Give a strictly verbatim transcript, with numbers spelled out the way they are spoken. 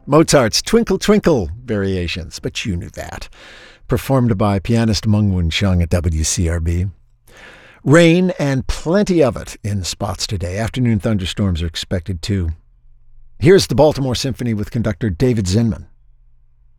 Mozart's Twinkle Twinkle variations, but you knew that. Performed by pianist Meng Wen Chung at W C R B. Rain and plenty of it in spots today. Afternoon thunderstorms are expected too. Here's the Baltimore Symphony with conductor David Zinman.